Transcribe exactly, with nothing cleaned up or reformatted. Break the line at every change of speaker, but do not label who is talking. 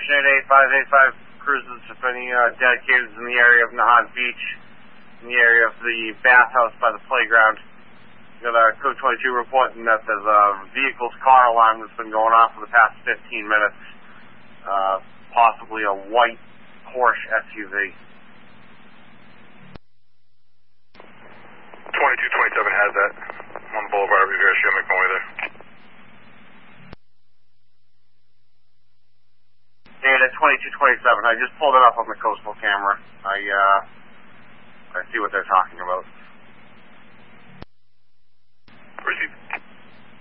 Station eight eight five eight five cruises, if any uh, dedicated in the area of Nahant Beach, in the area of the bathhouse by the playground. Got a code twenty-two reporting that there's a vehicle's car alarm that's been going off for the past fifteen minutes. Uh, possibly a white Porsche S U V.
twenty-two twenty-seven has that. I'm on the boulevard, Revere, should make my way there.
And at twenty-two twenty-seven, I just pulled it up on the coastal camera. I, uh, I see what they're talking about.
Receive.